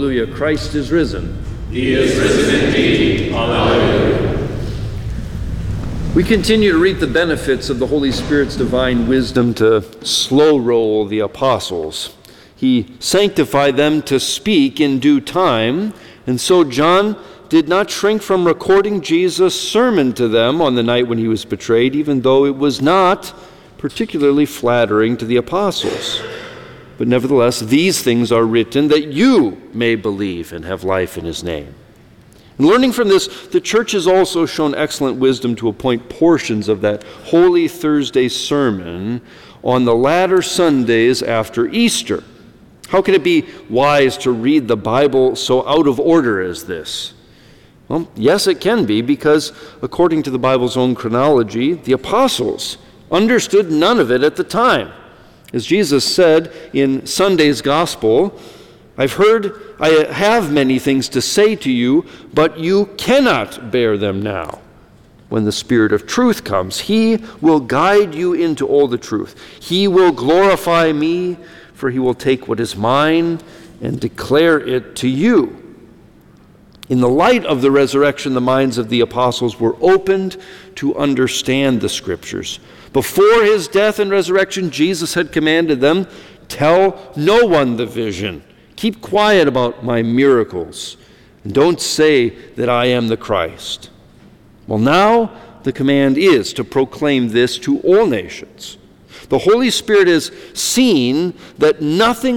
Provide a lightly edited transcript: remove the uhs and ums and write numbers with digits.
Hallelujah. Christ is risen. He is risen indeed. Hallelujah. We continue to reap the benefits of the Holy Spirit's divine wisdom to slow roll the apostles. He sanctified them to speak in due time, and so John did not shrink from recording Jesus' sermon to them on the night when he was betrayed, even though it was not particularly flattering to the apostles. But nevertheless, these things are written that you may believe and have life in his name. And learning from this, the church has also shown excellent wisdom to appoint portions of that Holy Thursday sermon on the latter Sundays after Easter. How can it be wise to read the Bible so out of order as this? Well, yes, it can be, because according to the Bible's own chronology, the apostles understood none of it at the time. As Jesus said in Sunday's Gospel, I have many things to say to you, but you cannot bear them now. When the Spirit of truth comes, he will guide you into all the truth. He will glorify me, for he will take what is mine and declare it to you. In the light of the resurrection, the minds of the apostles were opened to understand the Scriptures. Before his death and resurrection, Jesus had commanded them, tell no one the vision. Keep quiet about my miracles, and don't say that I am the Christ. Well, now the command is to proclaim this to all nations. The Holy Spirit has seen that nothing